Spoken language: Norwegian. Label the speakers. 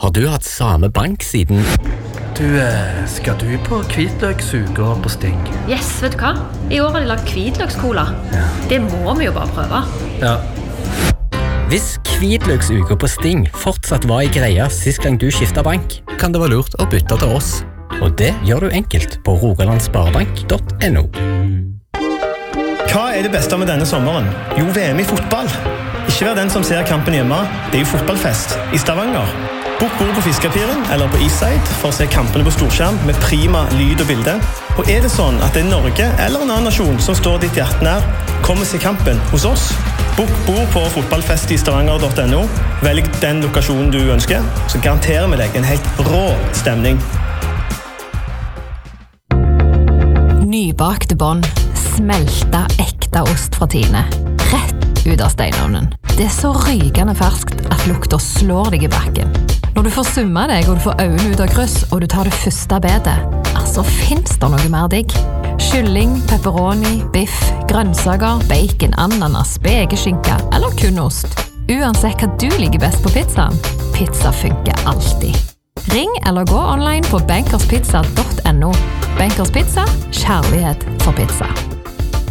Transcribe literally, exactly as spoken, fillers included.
Speaker 1: Har du hatt samme bank siden...
Speaker 2: Du, skal du på hvitløksuger på Sting?
Speaker 3: Yes, vet du hva? I år har de lagt hvitløkskola.
Speaker 2: Ja.
Speaker 3: Det må vi jo bare prøve.
Speaker 2: Ja.
Speaker 1: Hvis hvitløksuger på Sting fortsatt var i greia sist gang du skiftet bank, kan det være lurt å bytte til oss. Og det gjør du enkelt på rogalandsparebank punktum no.
Speaker 4: Hva er det beste med denne sommeren? Jo, V M i fotball. Ikke vær den som ser kampen hjemme. Det er jo fotballfest i Stavanger. Bok bord på Fiskepiren eller på Eastside for å se kampene på storskjerm med prima lyd og bilde. Og er det sånn at det er Norge eller en annen nasjon som står ditt hjerte nær, kom og se kampen hos oss. Bok bord på fotballfest i stavanger punktum no. Velg den lokasjonen du ønsker, så garanterer vi deg en helt rå stemning.
Speaker 5: Nybakte bånd, smelta ekte ost fra Tine. Rett ut av steinovnen. Det er så rykende ferskt at lukta slår deg i bakken. Når du får summa deg, og du får øynene ut av kryss, og du tar det første bedet, altså finnes det noe mer digg. Kylling, pepperoni, biff, grønnsaker, bacon, ananas, spekeskinke eller kun ost. Uansett hva du liker best på pizzaen, pizza funker alltid. Ring eller gå online på bankerspizza punktum no. Bankers Pizza, kjærlighet for pizza.